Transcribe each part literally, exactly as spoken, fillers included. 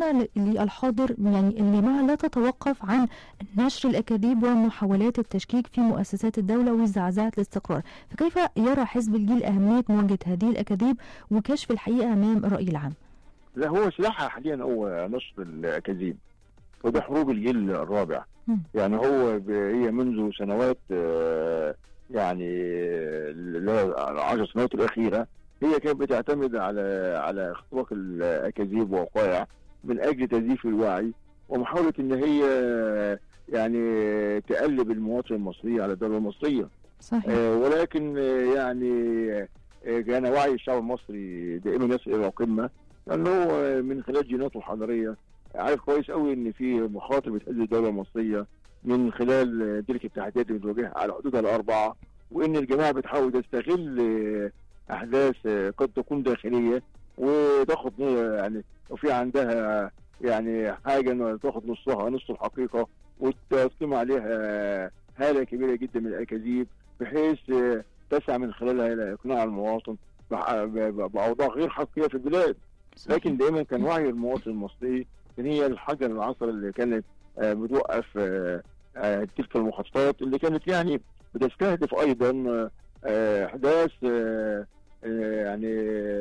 بالنسبة للحاضر يعني الجماعة لا تتوقف عن نشر الأكاذيب ومحاولات التشكيك في مؤسسات الدولة وزعزعة الاستقرار، فكيف يرى حزب الجيل أهمية مواجهة هذه الأكاذيب وكشف الحقيقة أمام الرأي العام؟ لا، هو سلاحها حاليا هو نشر الأكاذيب، وده حروب الجيل الرابع. م. يعني هو هي منذ سنوات يعني العشر سنوات الأخيرة هي كانت بتعتمد على على اختراق الأكاذيب ووقائع من أجل تزييف الوعي ومحاولة إن هي يعني تقلب المواطن المصري على الدولة المصرية. صحيح. آه ولكن آه يعني آه كان وعي الشعب المصري دائما يصل إلى القمة، لأنه من خلال جيناته الحضارية عارف كويس قوي إن في مخاطر بتهدد الدولة المصرية من خلال تلك التحديات اللي بتواجهها على حدودها الأربعة، وإن الجماعة بتحاول تستغل أحداث قد تكون داخلية وتاخد يعني وفي عندها يعني حاجة تاخد نصها نص الحقيقة وتقيم عليها هالة كبيرة جدا من الأكاذيب بحيث تسعى من خلالها إلى إقناع المواطن بأوضاع غير حقيقية في البلاد. لكن دائما كان وعي المواطن المصري كان هي الحجر العصر اللي كانت بتوقف تلك المخططات اللي كانت يعني بتستهدف أيضا أحداث يعني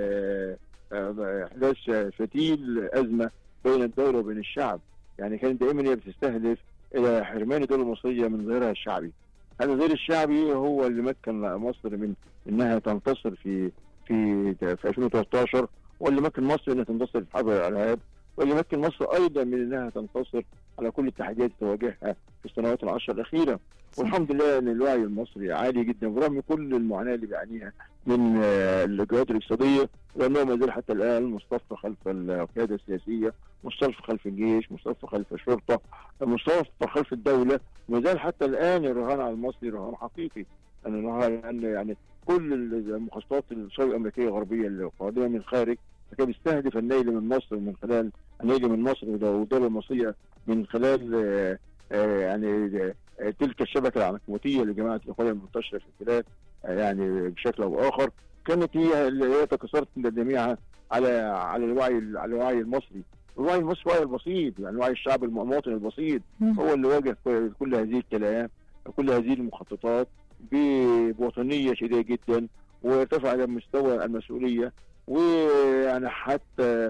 أحداث فتيل أزمة بين الدولة وبين الشعب. يعني كانت دائما هي بتستهدف إلى حرمان الدولة المصرية من ظهرها الشعبي. هذا الظهير الشعبي هو اللي مكن مصر من إنها تنتصر في في في ألفين وثلاثة عشر، واللي مكن مصر إنها تنتصر في حرب الإرهاب، واللي مكن مصر أيضا من إنها تنتصر على كل التحديات اللي تواجهها في السنوات العشر الأخيرة. والحمد لله ان الوعي المصري عالي جدا برغم كل المعاناه اللي بيعانيها من الاجراءات الاقتصاديه، لانه ما زال حتى الان مصطفى خلف القياده السياسيه، مصطفى خلف الجيش، مصطفى خلف الشرطه، مصطفى خلف الدوله، وما زال حتى الان الرهان على المصري رهان حقيقي. لان يعني كل المخططات الشرق الامريكيه الغربيه اللي قادمه من الخارج كانت بتستهدف النيل من مصر من خلال النيل من مصر والدوله المصريه من خلال آه يعني تلك الشبكه العنكبوتيه لجماعه الاخوان المنتشره في البلاد يعني بشكل او اخر، كانت هي اللي هي تكاثرت جميعها على على الوعي على الوعي المصري. الوعي المصري وعي البسيط، يعني وعي الشعب المواطن البسيط هو اللي واجه كل هذه الكلام كل هذه المخططات بوطنيه شديده جدا، وارتفع الى مستوى المسؤوليه. ويعني حتى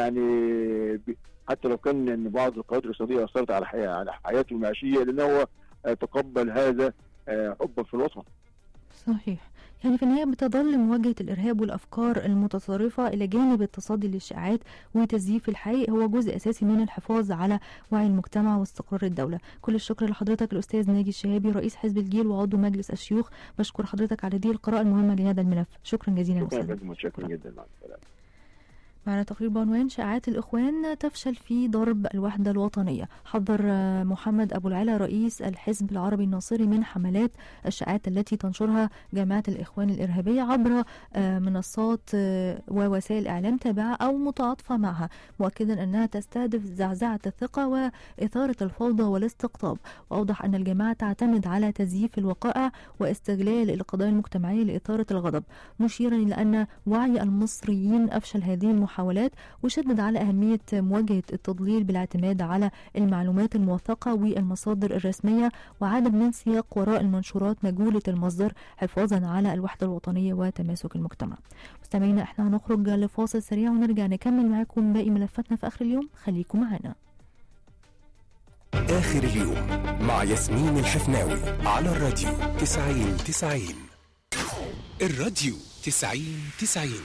يعني حتى لو كان ان بعض القوات الاقتصاديه اثرت على حياة على حياته المعيشيه، لانه هو تقبل هذا حبا في الوطن. صحيح. يعني في النهاية بتظل مواجهة الإرهاب والأفكار المتطرفة إلى جانب التصدي للشائعات وتزييف الحقائق هو جزء أساسي من الحفاظ على وعي المجتمع واستقرار الدولة. كل الشكر لحضرتك الأستاذ ناجي الشهابي رئيس حزب الجيل وعضو مجلس الشيوخ. بشكر حضرتك على هذه القراءة المهمة لهذا الملف. شكرا جزيلا. شكرا جدا. شكرا جدا. مع السلامة. معنا تقرير بعنوان شائعات الإخوان تفشل في ضرب الوحدة الوطنية. حذر محمد أبو العلا رئيس الحزب العربي الناصري من حملات الشائعات التي تنشرها جماعة الإخوان الإرهابية عبر منصات ووسائل إعلام تابعة أو متعاطفة معها، مؤكدا أنها تستهدف زعزعة الثقة وإثارة الفوضى والاستقطاب. وأوضح أن الجماعة تعتمد على تزييف الوقائع واستغلال القضايا المجتمعية لإثارة الغضب، مشيرا إلى أن وعي المصريين أفشل هذه المحاولات، وشدد على أهمية مواجهة التضليل بالاعتماد على المعلومات الموثقة والمصادر الرسمية وعدم الانسياق وراء المنشورات مجهولة المصدر حفاظا على الوحدة الوطنية وتماسك المجتمع. مستمعينا احنا هنخرج لفاصل سريع ونرجع نكمل معكم باقي ملفاتنا في آخر اليوم. خليكم معنا. آخر اليوم مع ياسمين الحفناوي على الراديو تسعين تسعين. الراديو تسعين تسعين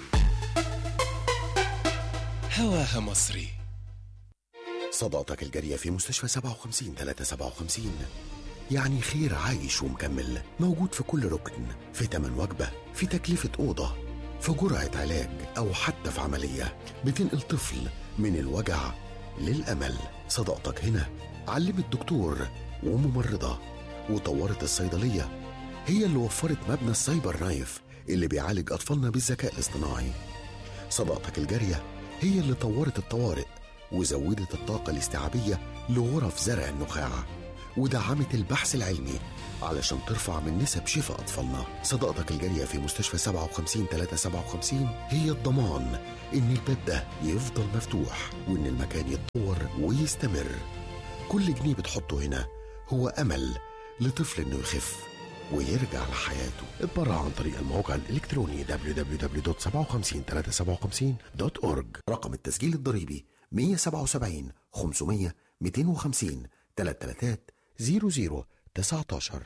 هواها مصري. صداقتك الجارية في مستشفى سبعة وخمسين ثلاثة سبعة وخمسين يعني خير عايش ومكمل، موجود في كل ركن، في تمن وجبة، في تكلفة أوضة، في جرعة علاج، أو حتى في عملية بتنقل طفل من الوجع للأمل. صداقتك هنا علمت دكتور وممرضة وطورت الصيدلية، هي اللي وفرت مبنى السايبر نايف اللي بيعالج أطفالنا بالذكاء الاصطناعي. صداقتك الجارية هي اللي طورت الطوارئ وزودت الطاقة الاستيعابية لغرف زرع النخاع ودعمت البحث العلمي علشان ترفع من نسب شفاء أطفالنا. صداقتك الجارية في مستشفى سبعة وخمسين تلاتة سبعة وخمسين هي الضمان إن الباب ده يفضل مفتوح وإن المكان يتطور ويستمر. كل جنيه بتحطه هنا هو أمل لطفل إنه يخف ويرجع لحياته. اتبرع عن طريق الموقع الإلكتروني دبليو دبليو دبليو دوت سبعة وخمسين تلاتة سبعة وخمسين دوت أورج. رقم التسجيل الضريبي مية وسبعة وسبعين خمسمية ميتين وخمسين تلاتة تلاتات زيرو زيرو تسعتاشر.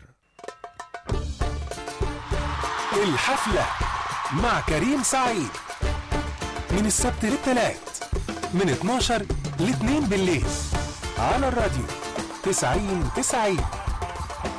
الحفلة مع كريم سعيد من السبت للثلاث من اتناشر ل اتنين بالليل على الراديو تسعين تسعين.